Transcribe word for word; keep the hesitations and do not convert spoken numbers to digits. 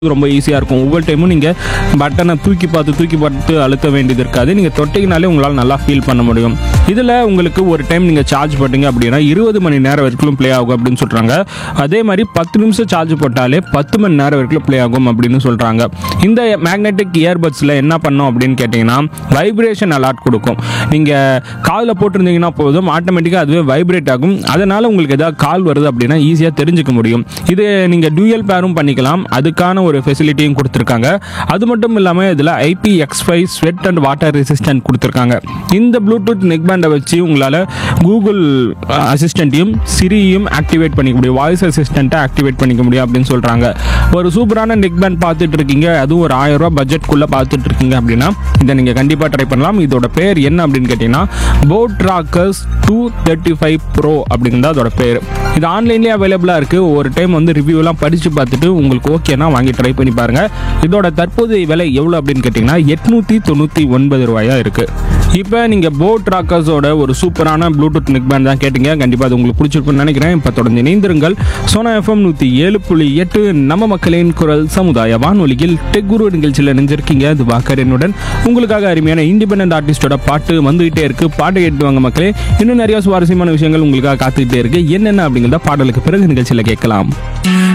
ரொம்ப ஈஸியாக இருக்கும். ஒவ்வொரு டைமும் நீங்கள் பட்டனை தூக்கி பார்த்து தூக்கி பார்த்து அழுத்த வேண்டியது இருக்காது. நீங்கள் தொட்டிங்கனாலே உங்களால் நல்லா ஃபீல் பண்ண முடியும். இதில் உங்களுக்கு ஒரு டைம் நீங்கள் சார்ஜ் போட்டிங்க அப்படின்னா இருபது மணி நேரம் வரைக்கும் ப்ளே ஆகும் அப்படின்னு சொல்கிறாங்க. அதே மாதிரி பத்து நிமிஷம் சார்ஜ் போட்டாலே பத்து மணி நேரம் வரைக்கும் ப்ளே ஆகும் அப்படின்னு சொல்கிறாங்க. இந்த மேக்னெட்டிக் இயர்பட்ஸில் என்ன பண்ணோம் அப்படின்னு கேட்டிங்கன்னா வைப்ரேஷன் அலாட் கொடுக்கும். நீங்கள் காதில் போட்டிருந்தீங்கன்னா போதும், ஆட்டோமேட்டிக்காக அதுவே வைப்ரேட் ஆகும். அதனால் உங்களுக்கு ஏதாவது கால் வருது அப்படின்னா ஈஸியாக தெரிஞ்சுக்க முடியும். இது நீங்கள் டூயல் பேரும் பண்ணிக்கலாம். அதுக்கான ஒரு ஃபெசிலிட்டியும் கொடுத்துருக்காங்க. அது மட்டும் இல்லாமல் இதில் I P X five sweat and water resistant கொடுத்துருக்காங்க. இந்த ப்ளூடூத் நெக் பேண்டை வச்சு உங்களால் கூகுள் அசிஸ்டண்ட்டையும் சிரியும் ஆக்டிவேட் பண்ணிக்க முடியும், வாய்ஸ் அசிஸ்டண்ட்டை ஆக்டிவேட் பண்ணிக்க முடியும் அப்படின்னு சொல்கிறாங்க. ஒரு சூப்பரான நெக் பேண்ட் பார்த்துட்டு இருக்கீங்க, அதுவும் ஒரு ஆயிரம் ரூபா பட்ஜெட்குள்ளே பார்த்துட்டு இருக்கீங்க அப்படின்னா இதை நீங்கள் கண்டிப்பாக ட்ரை பண்ணலாம். இதோட பேர் என்ன அப்படின்னு கேட்டிங்கன்னா boat Rockers two thirty five bro அப்படிங்கிறது அதோட பேர். இது ஆன்லைன்லேயே அவைலபிளாக இருக்குது. ஒரு டைம் வந்து ரிவ்யூலாம் படித்து பார்த்துட்டு உங்களுக்கு ஓகேனா வாங்கி ட்ரை பண்ணி பாருங்கள். இதோட தற்போதைய விலை எவ்வளோ அப்படின்னு கேட்டிங்கன்னா எட்நூற்றி தொண்ணூற்றி ஒன்பது ரூபாயா இருக்குது. இப்போ நீங்கள் போட் ராக்கர்ஸோட ஒரு சூப்பரான ப்ளூடூத் நெக் பேண்ட் தான் கேட்டிங்க. கண்டிப்பாக அது உங்களுக்கு பிடிச்சிருக்குன்னு நினைக்கிறேன். இப்போ தொடர்ந்து இணைந்திருங்கள். சோனா எஃப்எம் நூற்றி ஏழு புள்ளி எட்டு நம்ம மக்களின் குரல் சமுதாய வானொலியில் டெக் குரு நிகழ்ச்சியில் நினைஞ்சிருக்கீங்க. அது வாக்கரனுடன் உங்களுக்காக அருமையான இண்டிபெண்டன்ட் ஆர்டிஸ்டோட பாட்டு வந்துகிட்டே இருக்கு. பாட்டு கேட்டு வாங்க மக்களே. இன்னும் நிறைய சுவாரஸ்யமான விஷயங்கள் உங்களுக்காக காத்துக்கிட்டே இருக்கு. என்னென்ன அப்படிங்கிறத பாடலுக்கு பிறகு நிகழ்ச்சியில் கேட்கலாம்.